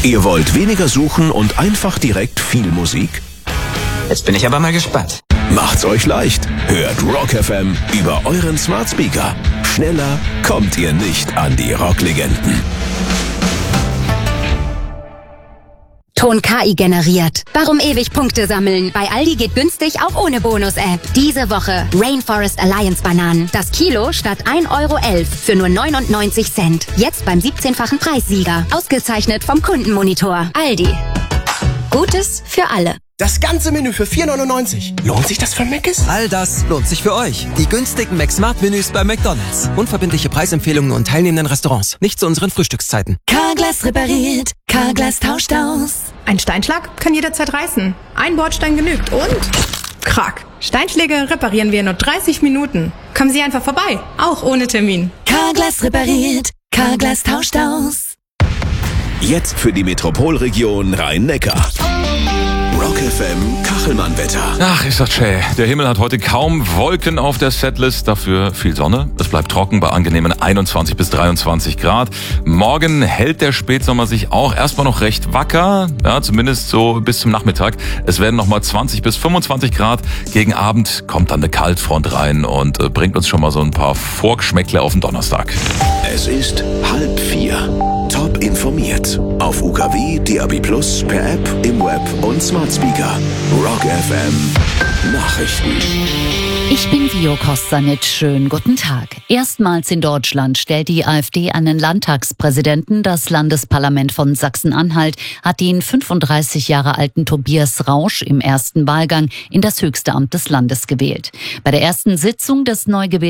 Ihr wollt weniger suchen und einfach direkt viel Musik? Jetzt bin ich aber mal gespannt. Macht's euch leicht. Hört Rock FM über euren Smart Speaker. Schneller kommt ihr nicht an die Rocklegenden. Ton KI generiert. Warum ewig Punkte sammeln? Bei Aldi geht günstig auch ohne Bonus-App. Diese Woche Rainforest Alliance Bananen. Das Kilo statt 1,11 € für nur 99 Cent. Jetzt beim 17-fachen Preissieger. Ausgezeichnet vom Kundenmonitor. Aldi. Gutes für alle. Das ganze Menü für 4,99 €. Lohnt sich das für Mc's? All das lohnt sich für euch. Die günstigen McSmart-Menüs bei McDonald's. Unverbindliche Preisempfehlungen und teilnehmenden Restaurants. Nicht zu unseren Frühstückszeiten. Carglass repariert. Carglass tauscht aus. Ein Steinschlag kann jederzeit reißen. Ein Bordstein genügt und... Krack. Steinschläge reparieren wir in nur 30 Minuten. Kommen Sie einfach vorbei. Auch ohne Termin. Carglass repariert. Carglass tauscht aus. Jetzt für die Metropolregion Rhein-Neckar. Rock FM Kachelmann-Wetter. Ach, ist das schön. Der Himmel hat heute kaum Wolken auf der Setlist, dafür viel Sonne. Es bleibt trocken bei angenehmen 21 bis 23 Grad. Morgen hält der Spätsommer sich auch erstmal noch recht wacker, ja, zumindest so bis zum Nachmittag. Es werden nochmal 20 bis 25 Grad. Gegen Abend kommt dann eine Kaltfront rein und bringt uns schon mal so ein paar Vorgeschmäckle auf den Donnerstag. Es ist 3:30. Top informiert. Auf UKW, DAB+, per App, im Web und Smart Speaker. Rock FM Nachrichten. Ich bin Vio Kossanitsch. Schönen guten Tag. Erstmals in Deutschland stellt die AfD einen Landtagspräsidenten. Das Landesparlament von Sachsen-Anhalt hat den 35 Jahre alten Tobias Rausch im ersten Wahlgang in das höchste Amt des Landes gewählt. Bei der ersten Sitzung des neu gewählten